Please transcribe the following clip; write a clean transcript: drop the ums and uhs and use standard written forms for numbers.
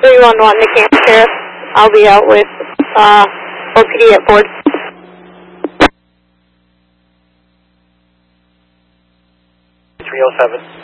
311 to Camp Sheriff. I'll be out with OPD at board. 307.